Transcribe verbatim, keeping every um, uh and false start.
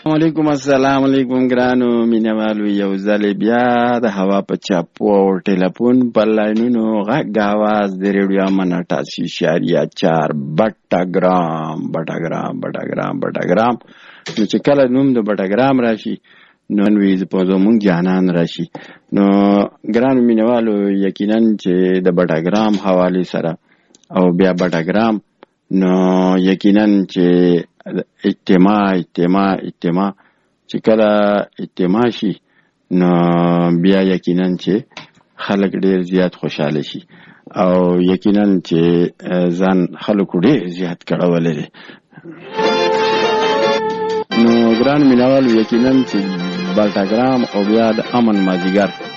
علیکم السلام علیکم ګرانو مینوالو، یو ځل بیا د هوا په چاپو او ټلیفون په لاینونو غږ آواز د ریډیو امن اټاسي اشاریه چار بټاګرام بټاګرام بټاګرام بټاګرام. نو چې کله نوم د بټاګرام راشي نو نویز په زمونږ جانان راشي. نو ګرانو مینوالو، یقینا چې د بټاګرام حواله سره او بیا بټاګرام، نو یقینا چې اجتماع اجتماع اجتماع چې کله اجتماع شي نو بیا یقینا چې خلک ډیر زیات خوشاله شي او یقینا چې ځان خلکو ډیر زیات کړه ولري. نو ګران مینوال، یقینا چې بټاګرام او بیا د امن مازیګر